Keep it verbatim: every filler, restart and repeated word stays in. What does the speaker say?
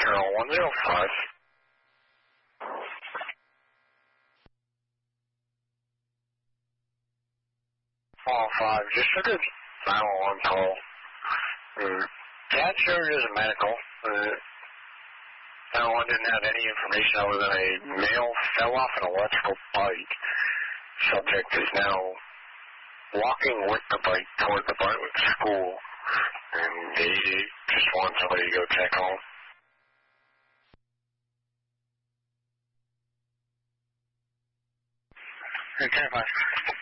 zero one zero five. All five, just a good nine one one call. Uh, cat showed as a medical. Uh, nine one one didn't have any information other than a male fell off an electrical bike. Subject is now walking with the bike toward the Bartlett School, and they just want somebody to go check on. Okay, bye.